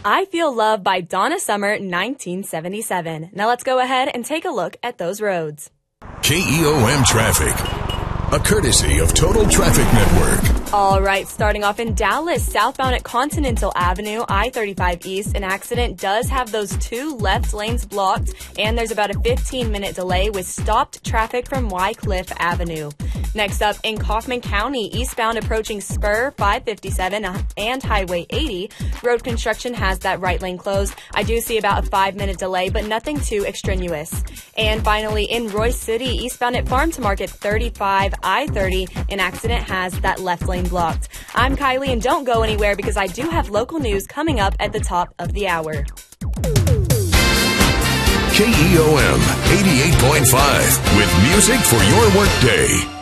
I Feel Love by Donna Summer, 1977. Now let's go ahead and take a look at those roads. KEOM traffic, a courtesy of Total Traffic Network. All right, starting off in Dallas, southbound at Continental Avenue, I-35 East, an accident does have those two left lanes blocked, and there's about a 15-minute delay with stopped traffic from Wycliffe Avenue. Next up, in Kaufman County, eastbound approaching Spur 557 and Highway 80, road construction has that right lane closed. I do see about a 5-minute delay, but nothing too extraneous. And finally, in Royce City, eastbound at Farm to Market 35 I-30, an accident has that left lane blocked. I'm Kylie, and don't go anywhere because I do have local news coming up at the top of the hour. KEOM 88.5 with music for your workday.